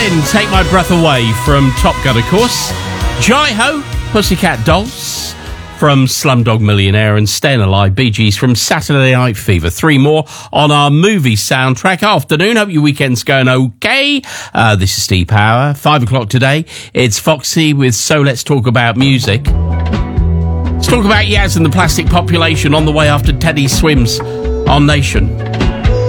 Berlin, Take My Breath Away from Top Gun, of course. Jai-Ho, Pussycat Dolls from Slumdog Millionaire, and Staying Alive, Bee Gees from Saturday Night Fever. 3 more on our movie soundtrack afternoon. Hope your weekend's going okay. This is Steve Power. 5 o'clock today. It's Foxy with So Let's Talk About Music. Let's talk about Yaz and the plastic population on the way after Teddy swims on Nation.